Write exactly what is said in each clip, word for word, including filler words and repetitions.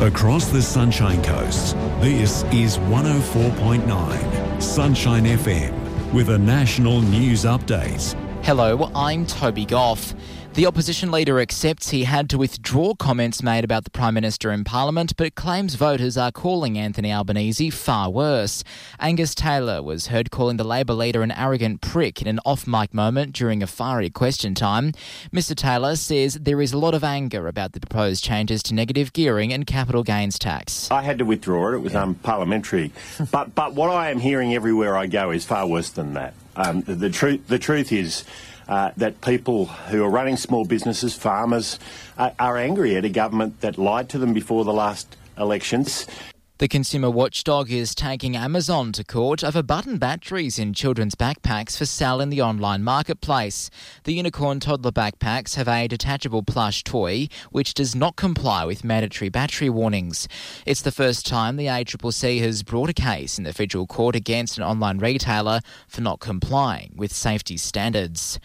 Across the Sunshine Coast, this is one oh four point nine Sunshine F M with a national news update. Hello, I'm Toby Goff. The opposition leader accepts he had to withdraw comments made about the Prime Minister in Parliament, but claims voters are calling Anthony Albanese far worse. Angus Taylor was heard calling the Labor leader an arrogant prick in an off-mic moment during a fiery question time. Mister Taylor says there is a lot of anger about the proposed changes to negative gearing and capital gains tax. I had to withdraw it. It was unparliamentary. but but what I am hearing everywhere I go is far worse than that. Um, the, the, truth, the truth is uh, that people who are running small businesses, farmers, uh, are angry at a government that lied to them before the last elections. The consumer watchdog is taking Amazon to court over button batteries in children's backpacks for sale in the online marketplace. The unicorn toddler backpacks have a detachable plush toy which does not comply with mandatory battery warnings. It's the first time the A C C C has brought a case in the federal court against an online retailer for not complying with safety standards.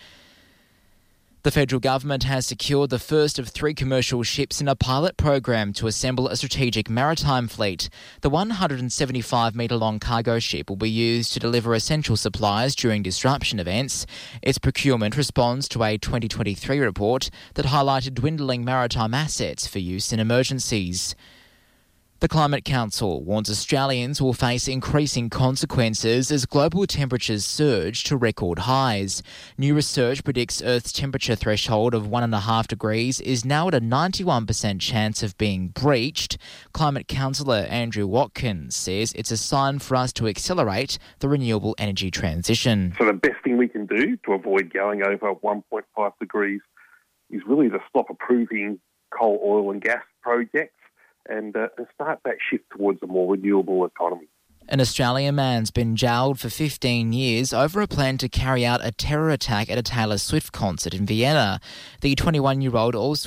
The federal government has secured the first of three commercial ships in a pilot program to assemble a strategic maritime fleet. The one hundred seventy-five metre long cargo ship will be used to deliver essential supplies during disruption events. Its procurement responds to a twenty twenty-three report that highlighted dwindling maritime assets for use in emergencies. The Climate Council warns Australians will face increasing consequences as global temperatures surge to record highs. New research predicts Earth's temperature threshold of one point five degrees is now at a ninety-one percent chance of being breached. Climate Councillor Andrew Watkins says it's a sign for us to accelerate the renewable energy transition. So the best thing we can do to avoid going over one point five degrees is really to stop approving coal, oil and gas projects and uh, start that shift towards a more renewable economy. An Australian man's been jailed for fifteen years over a plan to carry out a terror attack at a Taylor Swift concert in Vienna. The twenty-one-year-old also